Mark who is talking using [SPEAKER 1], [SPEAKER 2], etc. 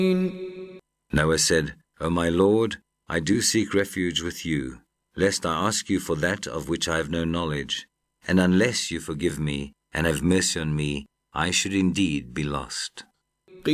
[SPEAKER 1] Noah said, O my Lord, I do seek refuge with you, lest I ask you for that of which I have no knowledge, and unless you forgive me and have mercy on me, I should indeed be lost.